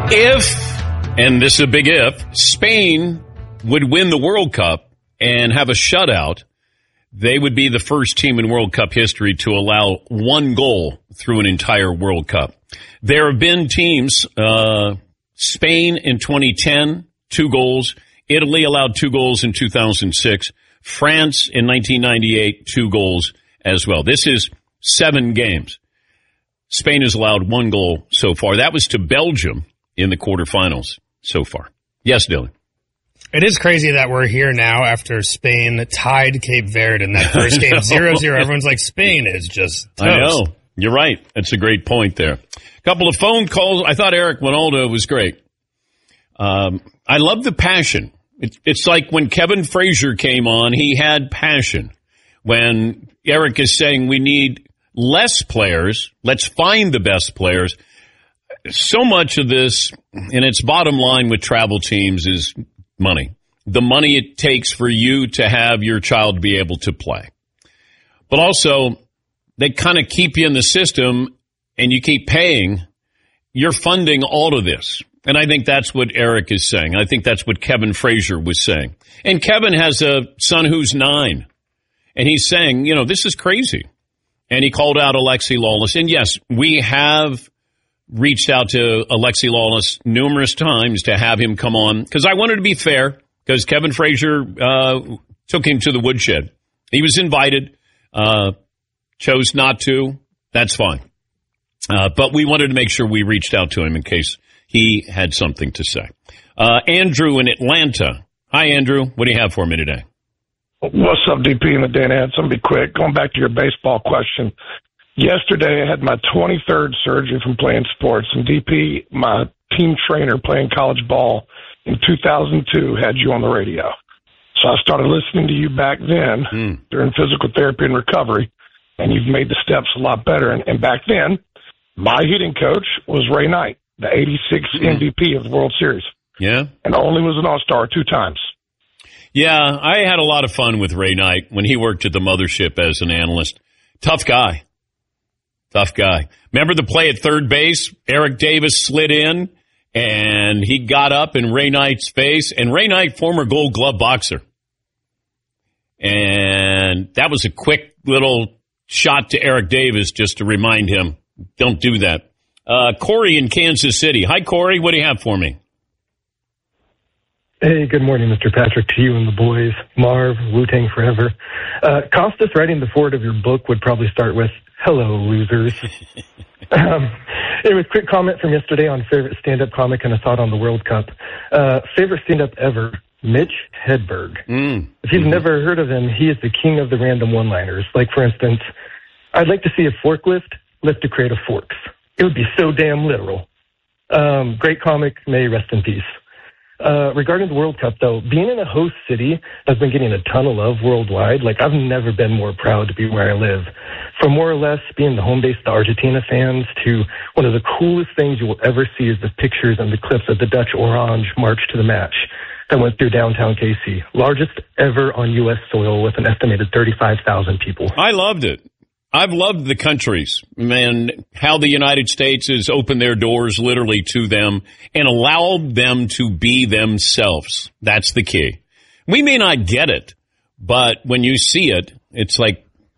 If, and this is a big if, Spain would win the World Cup and have a shutout, they would be the first team in World Cup history to allow one goal through an entire World Cup. There have been teams, Spain in 2010, 2 goals. Italy allowed 2 goals in 2006. France in 1998, 2 goals as well. This is 7 games. Spain has allowed 1 goal so far. That was to Belgium in the quarterfinals so far. Yes, Dylan. It is crazy that we're here now after Spain tied Cape Verde in that first game 0-0. Everyone's like, Spain is just toast. I know. You're right. That's a great point there. A couple of phone calls. I thought Eric Winaldo was great. I love the passion. It's like when Kevin Frazier came on, he had passion. When Eric is saying we need less players, let's find the best players. So much of this, and its bottom line with travel teams, is money. The money it takes for you to have your child be able to play. But also, they kind of keep you in the system and you keep paying. You're funding all of this. And I think that's what Eric is saying. I think that's what Kevin Frazier was saying. And Kevin has a son who's 9. And he's saying, you know, this is crazy. And he called out Alexi Lalas. And yes, we have reached out to Alexi Lalas numerous times to have him come on, because I wanted to be fair, because Kevin Frazier took him to the woodshed. He was invited, chose not to. That's fine. But we wanted to make sure we reached out to him in case he had something to say. Andrew in Atlanta. Hi, Andrew. What do you have for me today? What's up, DP and the Dan Ants? I'm going to be quick. Going back to your baseball question. Yesterday, I had my 23rd surgery from playing sports, and DP, my team trainer playing college ball in 2002, had you on the radio. So I started listening to you back then during physical therapy and recovery, and you've made the steps a lot better. And back then, my hitting coach was Ray Knight, the 86 MVP of the World Series. Yeah. And only was an all-star 2 times. Yeah, I had a lot of fun with Ray Knight when he worked at the mothership as an analyst. Tough guy. Tough guy. Remember the play at third base? Eric Davis slid in, and he got up in Ray Knight's face. And Ray Knight, former Gold Glove boxer. And that was a quick little shot to Eric Davis just to remind him, don't do that. Corey in Kansas City. Hi, Corey. What do you have for me? Hey, good morning, Mr. Patrick, to you and the boys. Marv, Wu-Tang Forever. Costas writing the forward of your book would probably start with, hello, losers. Anyways, quick comment from yesterday on favorite stand-up comic and a thought on the World Cup. Favorite stand-up ever, Mitch Hedberg. If you've never heard of him, he is the king of the random one-liners. Like, for instance, I'd like to see a forklift lift a crate of forks. It would be so damn literal. Great comic, may rest in peace. Regarding the World Cup, though, being in a host city has been getting a ton of love worldwide. Like, I've never been more proud to be where I live. From more or less being the home base of the Argentina fans to one of the coolest things you will ever see is the pictures and the clips of the Dutch Orange march to the match that went through downtown KC. Largest ever on U.S. soil with an estimated 35,000 people. I loved it. I've loved the countries, man, how the United States has opened their doors literally to them and allowed them to be themselves. That's the key. We may not get it, but when you see it, it's like,